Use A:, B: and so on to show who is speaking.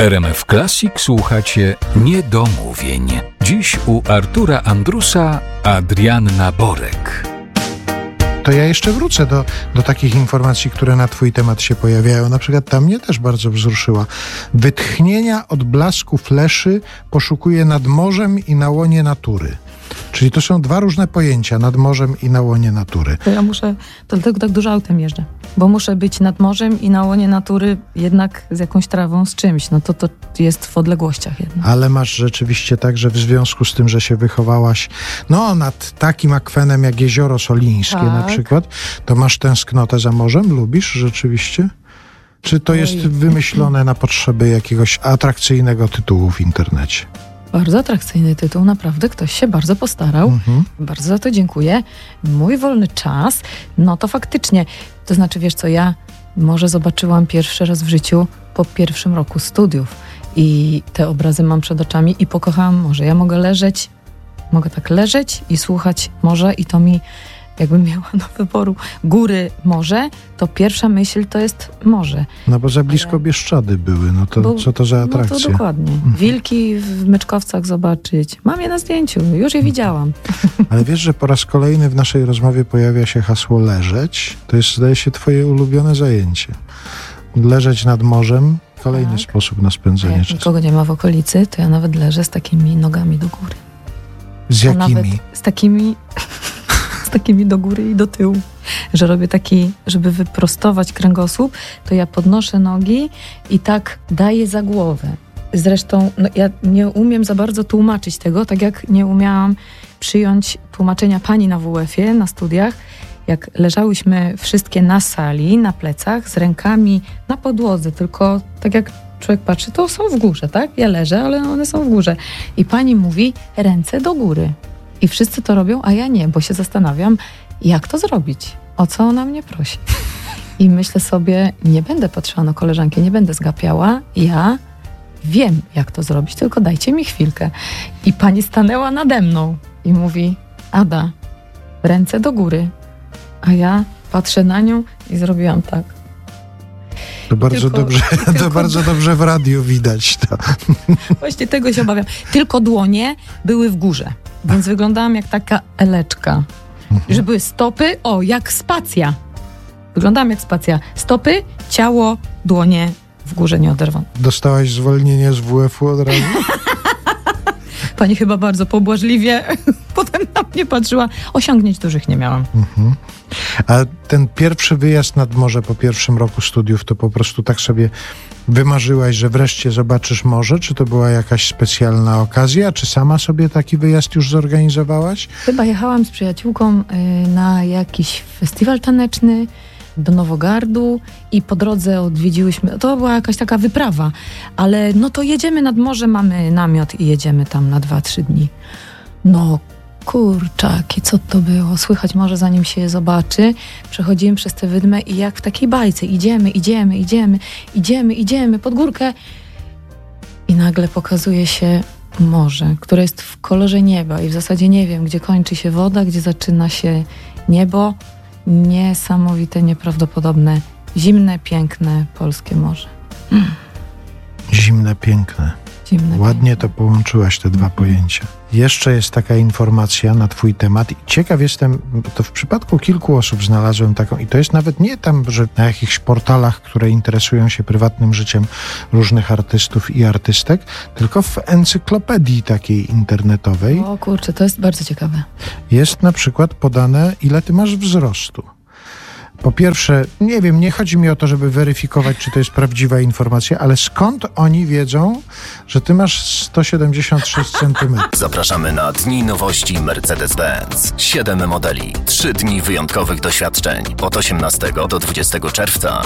A: RMF Classic słuchacie Niedomówień. Dziś u Artura Andrusa Adrianna Borek.
B: To ja jeszcze wrócę do takich informacji, które na twój temat się pojawiają. Na przykład ta mnie też bardzo wzruszyła. Wytchnienia od blasku fleszy poszukuje nad morzem i na łonie natury. Czyli to są dwa różne pojęcia, nad morzem i na łonie natury.
C: To ja muszę, dlatego tak dużo autem jeżdżę, bo muszę być nad morzem i na łonie natury jednak z jakąś trawą, z czymś. No to jest w odległościach jednak.
B: Ale masz rzeczywiście tak, że w związku z tym, że się wychowałaś nad takim akwenem jak Jezioro Solińskie na przykład, to masz tęsknotę za morzem? Lubisz rzeczywiście? Czy to jest wymyślone na potrzeby jakiegoś atrakcyjnego tytułu w internecie?
C: Bardzo atrakcyjny tytuł, naprawdę ktoś się bardzo postarał. Bardzo za to dziękuję. Mój wolny czas, no to faktycznie, to znaczy wiesz co, ja morze zobaczyłam pierwszy raz w życiu po pierwszym roku studiów i te obrazy mam przed oczami i pokochałam morze. Ja mogę tak leżeć i słuchać morza i to mi, jakbym miała do wyboru góry, morze, to pierwsza myśl to jest morze.
B: No bo za blisko Bieszczady były, no to co to za atrakcja?
C: No to dokładnie. Wilki w Myczkowcach zobaczyć. Mam je na zdjęciu, już je widziałam.
B: Ale wiesz, że po raz kolejny w naszej rozmowie pojawia się hasło leżeć? To jest, zdaje się, twoje ulubione zajęcie. Leżeć nad morzem, kolejny sposób na spędzenie czasu.
C: Jak nikogo nie ma w okolicy, to ja nawet leżę z takimi nogami do góry.
B: Z jakimi?
C: Z takimi do góry i do tyłu. Że robię taki, żeby wyprostować kręgosłup, to ja podnoszę nogi i tak daję za głowę. Zresztą ja nie umiem za bardzo tłumaczyć tego, tak jak nie umiałam przyjąć tłumaczenia pani na WF-ie, na studiach, jak leżałyśmy wszystkie na sali, na plecach, z rękami na podłodze, tylko tak jak człowiek patrzy, to są w górze, tak? Ja leżę, ale one są w górze. I pani mówi, ręce do góry. I wszyscy to robią, a ja nie, bo się zastanawiam, jak to zrobić? O co ona mnie prosi? I myślę sobie, nie będę patrzyła na koleżankę, nie będę zgapiała. Ja wiem, jak to zrobić, tylko dajcie mi chwilkę. I pani stanęła nade mną i mówi, Ada, ręce do góry. A ja patrzę na nią i zrobiłam tak.
B: To bardzo dobrze w radiu widać to.
C: Właśnie tego się obawiam. Tylko dłonie były w górze, więc wyglądałam jak taka eleczka. Że były stopy, jak spacja. Wyglądałam jak spacja. Stopy, ciało, dłonie w górze nieoderwane.
B: Dostałaś zwolnienie z WF-u od razu?
C: Pani chyba bardzo pobłażliwie potem na mnie patrzyła. Osiągnięć dużych nie miałam.
B: A ten pierwszy wyjazd nad morze po pierwszym roku studiów, to po prostu tak sobie wymarzyłaś, że wreszcie zobaczysz morze? Czy to była jakaś specjalna okazja? Czy sama sobie taki wyjazd już zorganizowałaś?
C: Chyba jechałam z przyjaciółką na jakiś festiwal taneczny do Nowogardu i po drodze odwiedziłyśmy, to była jakaś taka wyprawa, ale to jedziemy nad morze, mamy namiot i jedziemy tam na 2-3 dni. Kurczaki, co to było? Słychać może zanim się je zobaczy. Przechodzimy przez tę wydmę i jak w takiej bajce idziemy pod górkę i nagle pokazuje się morze, które jest w kolorze nieba i w zasadzie nie wiem, gdzie kończy się woda, gdzie zaczyna się niebo. Niesamowite, nieprawdopodobne, zimne, piękne polskie morze.
B: Zimne, piękne. Ładnie to połączyłaś, te dwa pojęcia. Jeszcze jest taka informacja na twój temat i ciekaw jestem, to w przypadku kilku osób znalazłem taką i to jest nawet nie tam, że na jakichś portalach, które interesują się prywatnym życiem różnych artystów i artystek, tylko w encyklopedii takiej internetowej.
C: O kurczę, to jest bardzo ciekawe.
B: Jest na przykład podane, ile ty masz wzrostu. Po pierwsze, nie wiem, nie chodzi mi o to, żeby weryfikować, czy to jest prawdziwa informacja, ale skąd oni wiedzą, że ty masz 176 cm?
D: Zapraszamy na Dni Nowości Mercedes-Benz. 7 modeli, 3 dni wyjątkowych doświadczeń od 18 do 20 czerwca.